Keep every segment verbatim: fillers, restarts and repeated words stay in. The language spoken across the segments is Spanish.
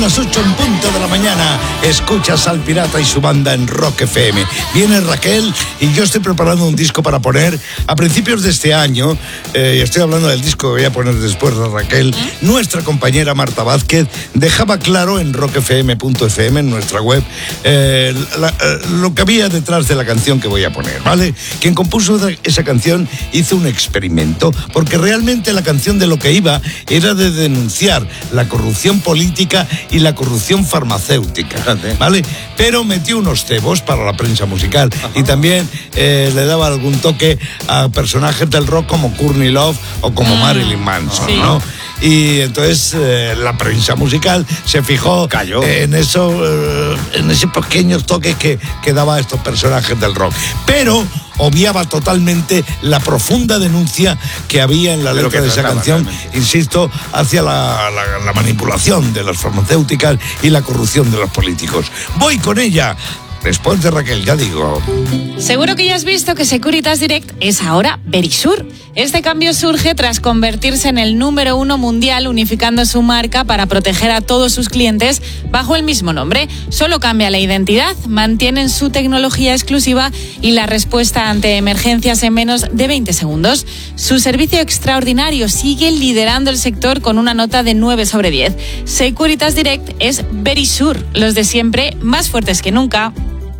Las ocho en punto de la mañana, escuchas al Pirata y su banda en Rock F M. Viene Raquel y yo estoy preparando un disco para poner a principios de este año. Eh, estoy hablando del disco que voy a poner después de Raquel. ¿Eh? Nuestra compañera Marta Vázquez dejaba claro en rock f m punto f m, en nuestra web, eh, la, eh, lo que había detrás de la canción que voy a poner, ¿vale? Quien compuso esa canción hizo un experimento, porque realmente la canción de lo que iba era de denunciar la corrupción política y la corrupción farmacéutica, ¿vale? Pero metió unos cebos para la prensa musical. Ajá. Y también eh, le daba algún toque a personajes del rock como Courtney Love o como ah, Marilyn Manson, sí. ¿no? Y entonces eh, la prensa musical se fijó Cayó. en eso, eh, en ese pequeño toque que, que daba a estos personajes del rock. Pero obviaba totalmente la profunda denuncia que había en la letra de, de esa canción, realmente. Insisto, hacia la, la, la manipulación de las farmacéuticas y la corrupción de los políticos. Voy con ella. Después de Raquel, ya digo. Seguro que ya has visto que Securitas Direct es ahora Verisur. Este cambio surge tras convertirse en el número uno mundial, unificando su marca para proteger a todos sus clientes bajo el mismo nombre. Solo cambia la identidad, mantienen su tecnología exclusiva y la respuesta ante emergencias en menos de veinte segundos. Su servicio extraordinario sigue liderando el sector con una nota de nueve sobre diez. Securitas Direct es Verisur, los de siempre, más fuertes que nunca.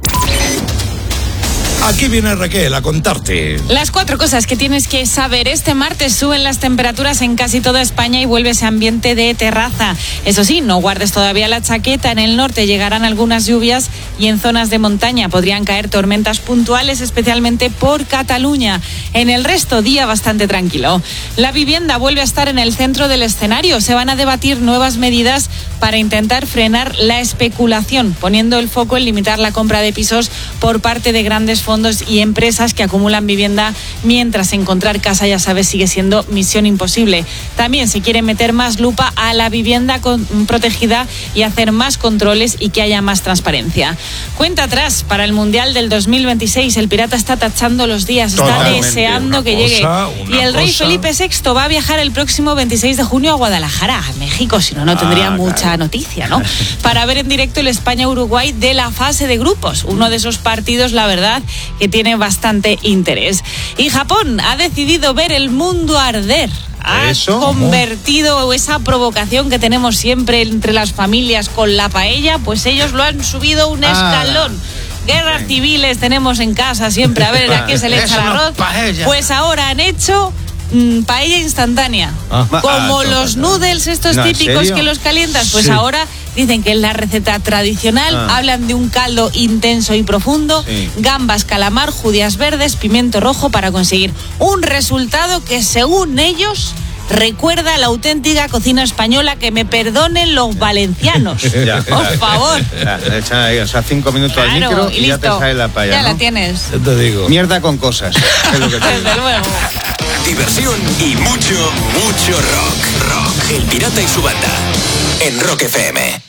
Aquí viene Raquel a contarte. Las cuatro cosas que tienes que saber. Este martes suben las temperaturas en casi toda España y vuelve ese ambiente de terraza. Eso sí, no guardes todavía la chaqueta. En el norte llegarán algunas lluvias y en zonas de montaña podrían caer tormentas puntuales, especialmente por Cataluña. En el resto, día bastante tranquilo. La vivienda vuelve a estar en el centro del escenario. Se van a debatir nuevas medidas para intentar frenar la especulación, poniendo el foco en limitar la compra de pisos por parte de grandes fondos y empresas que acumulan vivienda, mientras encontrar casa, ya sabes, sigue siendo misión imposible. También se quiere meter más lupa a la vivienda con, protegida y hacer más controles y que haya más transparencia. Cuenta atrás para el Mundial del dos mil veintiséis. El Pirata está tachando los días, está Totalmente. deseando que cosa, llegue. Y el rey cosa. Felipe sexto va a viajar el próximo veintiséis de junio a Guadalajara, a México, si no, no tendría ah, mucha claro. noticia, ¿no? Para ver en directo el España-Uruguay de la fase de grupos. Uno de esos partidos, la verdad, que tiene bastante interés. Y Japón ha decidido ver el mundo arder. Ha ¿Eso? convertido esa provocación que tenemos siempre entre las familias con la paella, pues ellos lo han subido un ah. escalón. Guerras civiles tenemos en casa siempre, a ver a qué se le echa el arroz. Pues ahora han hecho mm, paella instantánea. Ah. Como ah, los noodles estos no, típicos que los calientas, pues sí. ahora dicen que es la receta tradicional. Ah. Hablan de un caldo intenso y profundo, sí. gambas, calamar, judías verdes, pimiento rojo, para conseguir un resultado que, según ellos, recuerda a la auténtica cocina española. Que me perdonen los valencianos. Ya, por favor. Ya, echa ahí, o sea, cinco minutos claro, al micro y, y ya te sale la paella. Ya ¿no? la tienes. Ya te digo. Mierda con cosas. Es lo que te digo. Desde luego. Diversión y mucho, mucho rock. Rock. El Pirata y su banda. En Rock F M.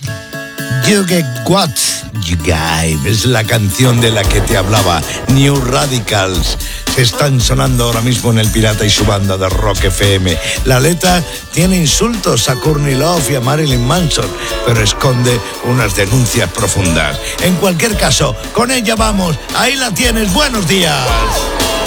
You Get What You Gave es la canción de la que te hablaba. New Radicals se están sonando ahora mismo en el Pirata y su banda de Rock F M. La letra tiene insultos a Courtney Love y a Marilyn Manson, pero esconde unas denuncias profundas. En cualquier caso, con ella vamos. Ahí la tienes. Buenos días.